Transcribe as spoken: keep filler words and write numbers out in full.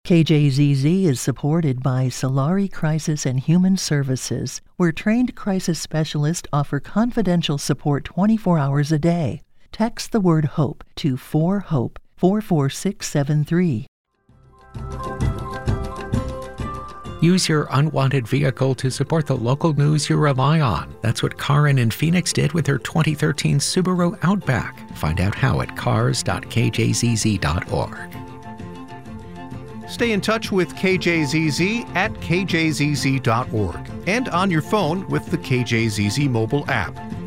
K J Z Z is supported by Solari Crisis and Human Services, where trained crisis specialists offer confidential support twenty-four hours a day. Text the word HOPE to four HOPE four four six seven three. Use your unwanted vehicle to support the local news you rely on. That's what Karin in Phoenix did with her twenty thirteen Subaru Outback. Find out how at cars dot k j z z dot org. Stay in touch with K J Z Z at k j z z dot org and on your phone with the K J Z Z mobile app.